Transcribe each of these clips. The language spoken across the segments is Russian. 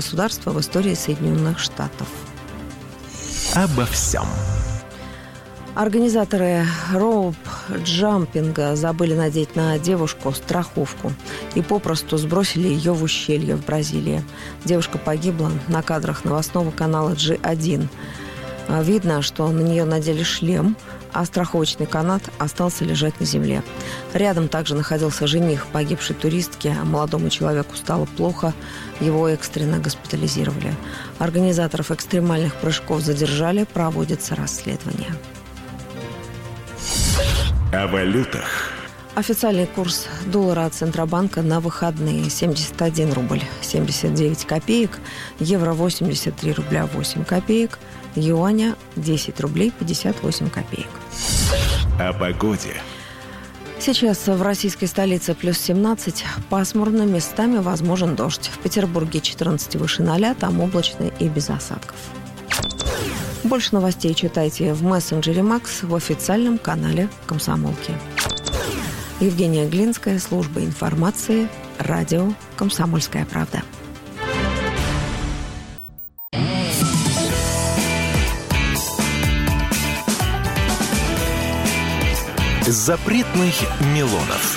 государства в истории Соединенных Штатов. Обо всем. Организаторы роуп-джампинга забыли надеть на девушку страховку и попросту сбросили ее в ущелье в Бразилии. Девушка погибла на кадрах новостного канала G1. Видно, что на нее надели шлем, а страховочный канат остался лежать на земле. Рядом также находился жених погибшей туристки. Молодому человеку стало плохо, его экстренно госпитализировали. Организаторов экстремальных прыжков задержали, проводится расследование. О валютах. Официальный курс доллара от Центробанка на выходные: 71 рубль 79 копеек, евро 83 рубля 8 копеек, юаня 10 рублей 58 копеек. О погоде. Сейчас в российской столице плюс 17, пасмурно, местами возможен дождь. В Петербурге 14 выше 0, там облачно и без осадков. Больше новостей читайте в мессенджере Макс, в официальном канале Комсомолки. Евгения Глинская, служба информации, радио «Комсомольская правда». Запретных Милонов.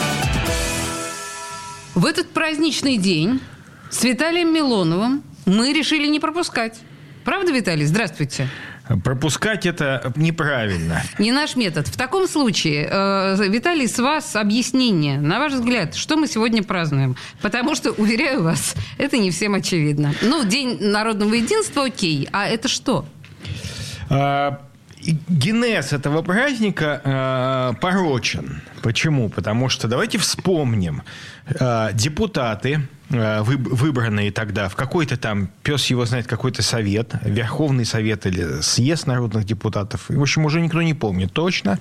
В этот праздничный день с Виталием Милоновым мы решили не пропускать. Правда, Виталий? Здравствуйте. Пропускать это неправильно. Не наш метод. В таком случае, Виталий, с вас объяснение. На ваш взгляд, что мы сегодня празднуем? Потому что, уверяю вас, это не всем очевидно. Ну, День народного единства, окей. А это что? Генез этого праздника порочен. Почему? Потому что давайте вспомним. Депутаты, выбранные тогда в какой-то там, пес его знает, какой-то совет, Верховный Совет или съезд народных депутатов, в общем, уже никто не помнит точно,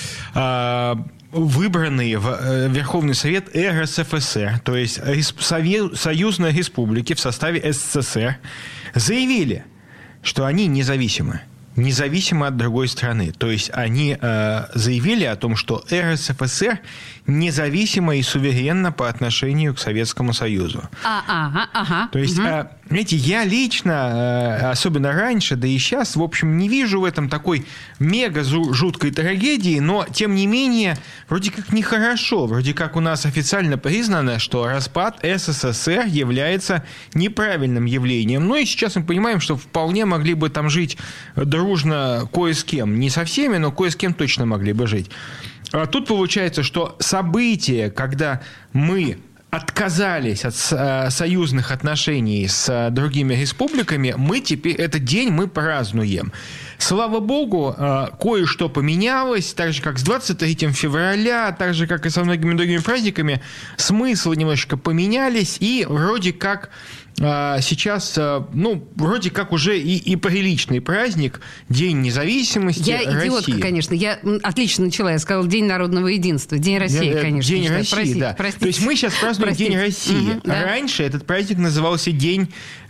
выбранные в Верховный Совет РСФСР, то есть союзной республики в составе СССР, заявили, что они независимы от другой страны. То есть они заявили о том, что РСФСР независима и суверенна по отношению к Советскому Союзу. То есть, знаете, я лично, особенно раньше, да и сейчас, в общем, не вижу в этом такой мега жуткой трагедии, но, тем не менее, вроде как нехорошо. Вроде как у нас официально признано, что распад СССР является неправильным явлением. Ну и сейчас мы понимаем, что вполне могли бы там жить дружно кое с кем. Не со всеми, но кое с кем точно могли бы жить. А тут получается, что событие, когда мы отказались от союзных отношений с другими республиками, мы теперь этот день мы празднуем. Слава богу, кое-что поменялось, так же, как с 23 февраля, так же, как и со многими другими праздниками, смыслы немножко поменялись, и вроде как сейчас, вроде как уже и приличный праздник, День независимости России. Я идиотка, конечно. Я отлично начала. Я сказала День народного единства. День России, конечно. День России, да. Простите. То есть мы сейчас празднуем День России. Да. Раньше этот праздник назывался День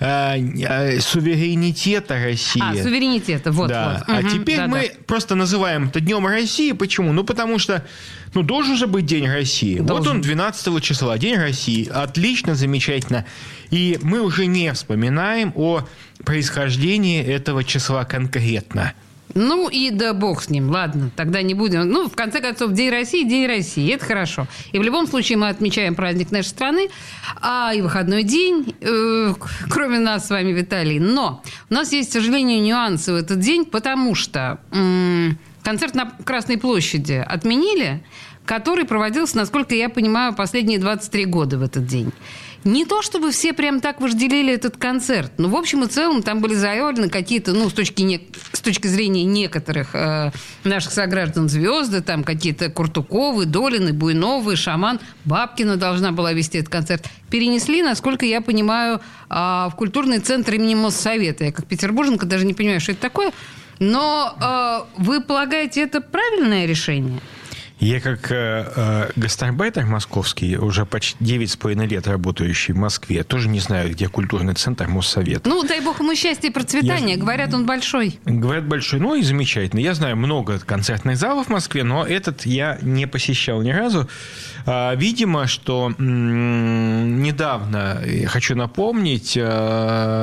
суверенитета России. Суверенитета, вот. Да. А теперь мы просто называем это Днем России. Почему? Ну, потому что должен же быть День России. Должен. Вот он, 12 числа, День России. Отлично, замечательно. И мы уже не вспоминаем о происхождении этого числа конкретно. Ну и да бог с ним, ладно, тогда не будем. В конце концов, День России, это хорошо. И в любом случае мы отмечаем праздник нашей страны, и выходной день, кроме нас с вами, Виталий. Но у нас есть, к сожалению, нюансы в этот день, потому что концерт на Красной площади отменили, который проводился, насколько я понимаю, последние 23 года в этот день. Не то, чтобы все прям так вожделели этот концерт, но в общем и целом там были заявлены какие-то, с точки зрения некоторых наших сограждан, звезды, там какие-то Куртуковы, Долины, Буйновы, Шаман, Бабкина должна была вести этот концерт. Перенесли, насколько я понимаю, в культурный центр имени Моссовета. Я как петербурженка даже не понимаю, что это такое. Но вы полагаете, это правильное решение? Я как гастарбайтер московский, уже почти 9,5 лет работающий в Москве, тоже не знаю, где культурный центр Моссовета. Дай бог ему счастья и процветания. Говорят, он большой. Говорят, большой. И замечательно. Я знаю много концертных залов в Москве, но этот я не посещал ни разу. Видимо, что недавно, хочу напомнить,